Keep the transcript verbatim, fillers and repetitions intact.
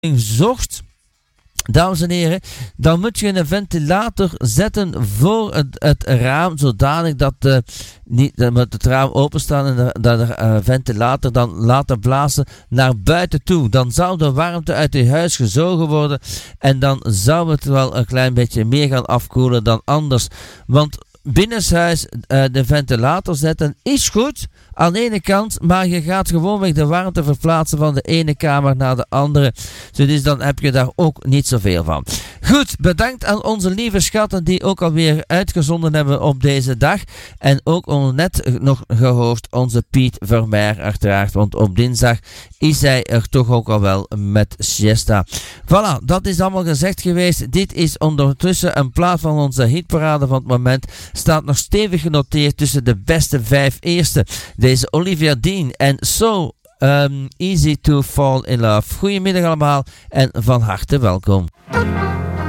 zocht, dames en heren, dan moet je een ventilator zetten voor het, het raam, zodanig dat, uh, niet, dat het raam openstaan en de, dat de uh, ventilator dan laten blazen naar buiten toe. Dan zou de warmte uit je huis gezogen worden en dan zou het wel een klein beetje meer gaan afkoelen dan anders. Want binnenshuis uh, de ventilator zetten is goed aan de ene kant, maar je gaat gewoonweg de warmte verplaatsen van de ene kamer naar de andere. Dus dan heb je daar ook niet zoveel van. Goed, bedankt aan onze lieve schatten die ook alweer uitgezonden hebben op deze dag. En ook net nog gehoord onze Piet Vermeer uiteraard, want op dinsdag is hij er toch ook al wel met siesta. Voilà, dat is allemaal gezegd geweest. Dit is ondertussen een plaat van onze hitparade van het moment. Staat nog stevig genoteerd tussen de beste vijf eerste. Deze Olivia Dean en So um, Easy to Fall in Love. Goedemiddag allemaal en van harte welkom.